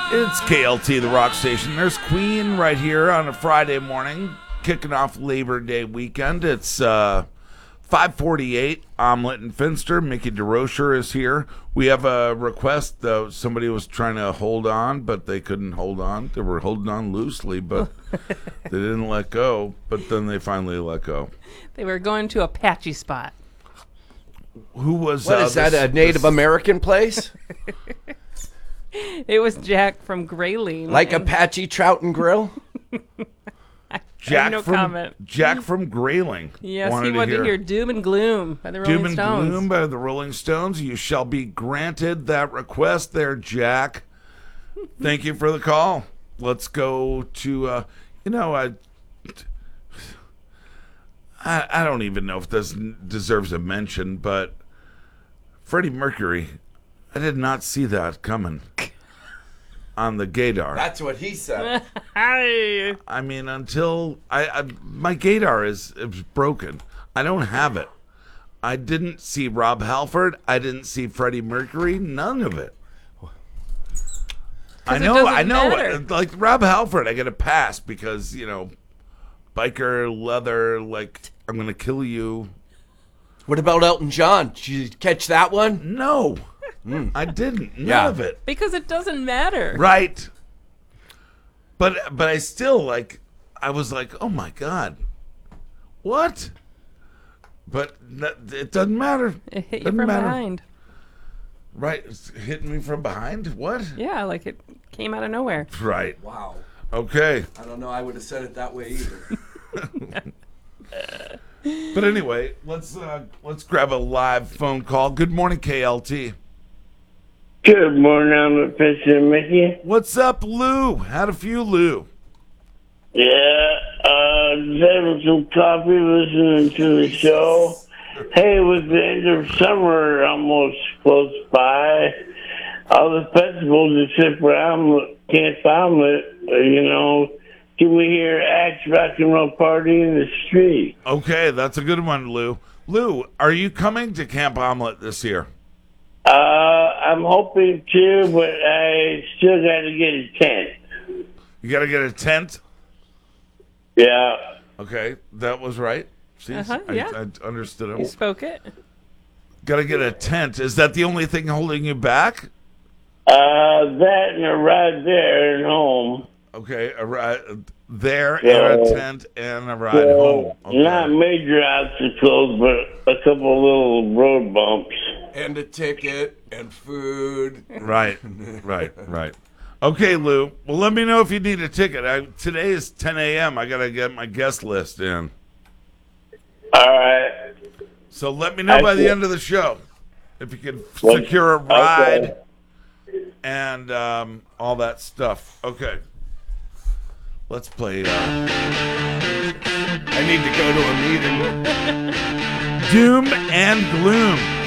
It's KLT, the rock station. There's Queen right here on a Friday morning, kicking off Labor Day weekend. It's 5:48. Omelet and Finster. Mickey DeRocher is here. We have a request, though. Somebody was trying to hold on, but they couldn't hold on. They were holding on loosely, but they didn't let go. But then they finally let go. They were going to Apache Spot. Who was What is that, a Native American place? It was Jack from Grayling. Like Apache Trout and Grill? Jack no from comment. Jack from Grayling. Yes, he wanted to hear Doom and Gloom by the Rolling Doom and Stones. Gloom by the Rolling Stones. You shall be granted that request there, Jack. Thank you for the call. Let's go to, I don't even know if this deserves a mention, but Freddie Mercury, I did not see that coming on the gaydar. That's what he said. Hi. I mean, until my gaydar is broken. I don't have it. I didn't see Rob Halford. I didn't see Freddie Mercury. None of it. I know. Matter. Like Rob Halford, I get a pass because biker leather. Like I'm gonna kill you. What about Elton John? Did you catch that one? No, I didn't. None of it. Because it doesn't matter. Right. But I still I was like, oh my God, what? But it doesn't matter. It hit you Doesn't from matter. behind. Right, it's hitting me from behind. What? Yeah, like it came out of nowhere. Right. Wow. Okay. I don't know. I would have said it that way either. But anyway, let's grab a live phone call. Good morning, KLT. Good morning, I'm Fisher Mickey. What's up, Lou? Had a few, Lou. Yeah, just having some coffee, listening to the show. Hey, with the end of summer almost close by, all the festivals except for Camp Omelet, can we hear Axe Rock and Roll Party in the street? Okay, that's a good one, Lou. Lou, are you coming to Camp Omelet this year? I'm hoping to, but I still got to get a tent. You got to get a tent? Yeah. Okay, that was right. See, Yeah. I understood You him. spoke it. Got to get a tent. Is that the only thing holding you back? That and a ride there and home. Okay, a ride there and a tent and a ride home. Okay. Not major obstacles, but a couple little road bumps. And a ticket and food. Right. Okay, Lou. Well, let me know if you need a ticket. Today is 10 a.m. I got to get my guest list in. All right. So let me know by the end of the show if you can secure a ride and all that stuff. Okay. Let's play. I need to go to a meeting. Doom and Gloom.